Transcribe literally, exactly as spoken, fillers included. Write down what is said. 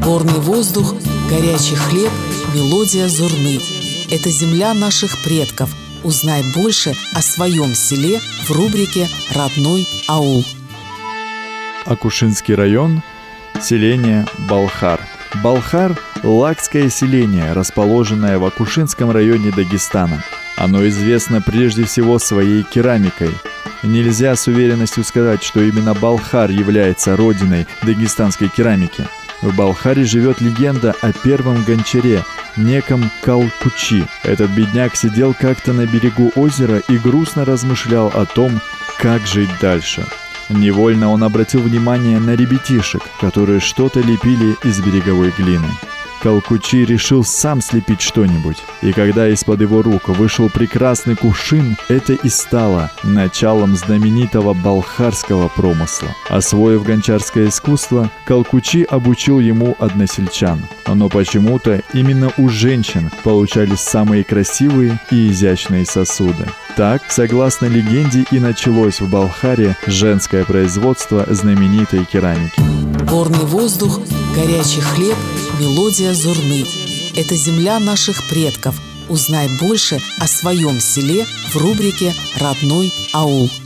Горный воздух, горячий хлеб, мелодия зурны. Это земля наших предков. Узнай больше о своем селе в рубрике «Родной аул». Акушинский район, селение Балхар. Балхар – лакское селение, расположенное в Акушинском районе Дагестана. Оно известно прежде всего своей керамикой. Нельзя с уверенностью сказать, что именно Балхар является родиной дагестанской керамики. В Балхаре живет легенда о первом гончаре, неком Калкучи. Этот бедняк сидел как-то на берегу озера и грустно размышлял о том, как жить дальше. Невольно он обратил внимание на ребятишек, которые что-то лепили из береговой глины. Калкучи решил сам слепить что-нибудь, и когда из-под его рук вышел прекрасный кувшин, это и стало началом знаменитого балхарского промысла. Освоив гончарское искусство, Калкучи обучил ему односельчан. Но почему-то именно у женщин получались самые красивые и изящные сосуды. Так, согласно легенде, и началось в Балхаре женское производство знаменитой керамики. Горный воздух, горячий хлеб, мелодия зурны. Это земля наших предков. Узнай больше о своем селе в рубрике «Родной аул».